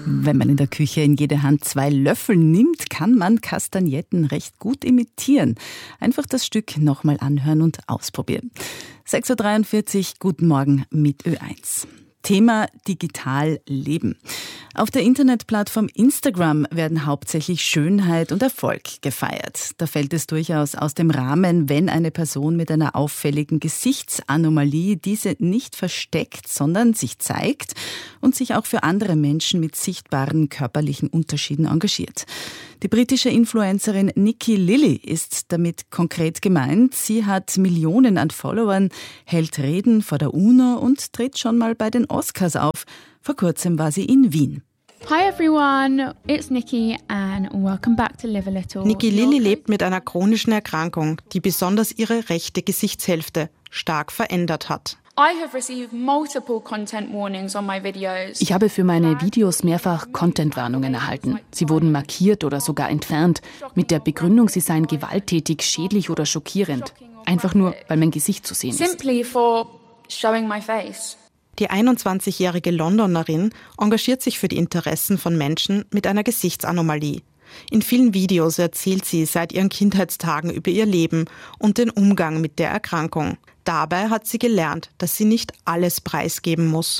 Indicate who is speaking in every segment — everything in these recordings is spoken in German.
Speaker 1: Wenn man in der Küche in jede Hand 2 Löffel nimmt, kann man Kastagnetten recht gut imitieren. Einfach das Stück nochmal anhören und ausprobieren. 6.43 Uhr, guten Morgen mit Ö1. Thema digital leben. Auf der Internetplattform Instagram werden hauptsächlich Schönheit und Erfolg gefeiert. Da fällt es durchaus aus dem Rahmen, wenn eine Person mit einer auffälligen Gesichtsanomalie diese nicht versteckt, sondern sich zeigt und sich auch für andere Menschen mit sichtbaren körperlichen Unterschieden engagiert. Die britische Influencerin Nikki Lilly ist damit konkret gemeint. Sie hat Millionen an Followern, hält Reden vor der UNO und tritt schon mal bei den Oscars auf. Vor kurzem war sie in Wien.
Speaker 2: Hi everyone, it's Nikki and welcome back to Live a Little.
Speaker 3: Nikki Lilly lebt mit einer chronischen Erkrankung, die besonders ihre rechte Gesichtshälfte stark verändert hat.
Speaker 4: Ich habe für meine Videos mehrfach Content-Warnungen erhalten. Sie wurden markiert oder sogar entfernt, mit der Begründung, sie seien gewalttätig, schädlich oder schockierend. Einfach nur, weil mein Gesicht zu sehen ist.
Speaker 3: Die 21-jährige Londonerin engagiert sich für die Interessen von Menschen mit einer Gesichtsanomalie. In vielen Videos erzählt sie seit ihren Kindheitstagen über ihr Leben und den Umgang mit der Erkrankung. Dabei hat sie gelernt, dass sie nicht alles preisgeben muss.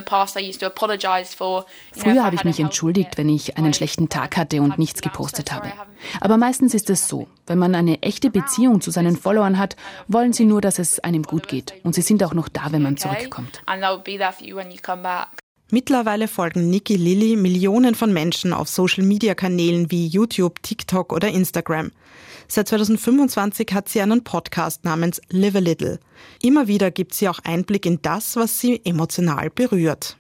Speaker 4: Früher habe ich mich entschuldigt, wenn ich einen schlechten Tag hatte und nichts gepostet habe. Aber meistens ist es so, wenn man eine echte Beziehung zu seinen Followern hat, wollen sie nur, dass es einem gut geht. Und sie sind auch noch da, wenn man zurückkommt.
Speaker 3: Mittlerweile folgen Nikki Lilly Millionen von Menschen auf Social-Media-Kanälen wie YouTube, TikTok oder Instagram. Seit 2025 hat sie einen Podcast namens Live a Little. Immer wieder gibt sie auch Einblick in das, was sie emotional berührt.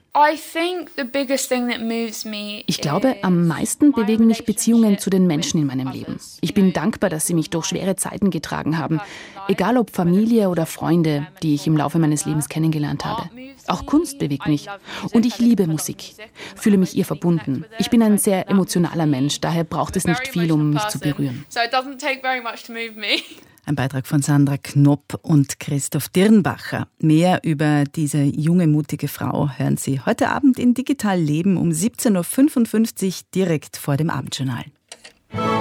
Speaker 4: Ich glaube, am meisten bewegen mich Beziehungen zu den Menschen in meinem Leben. Ich bin dankbar, dass sie mich durch schwere Zeiten getragen haben. Egal ob Familie oder Freunde, die ich im Laufe meines Lebens kennengelernt habe. Auch Kunst bewegt mich. Und ich liebe Musik. Fühle mich ihr verbunden. Ich bin ein sehr emotionaler Mensch, daher braucht es nicht viel, um mich zu berühren.
Speaker 1: Ein Beitrag von Sandra Knopp und Christoph Dirnbacher. Mehr über diese junge, mutige Frau hören Sie heute Abend in Digital Leben um 17.55 Uhr direkt vor dem Abendjournal.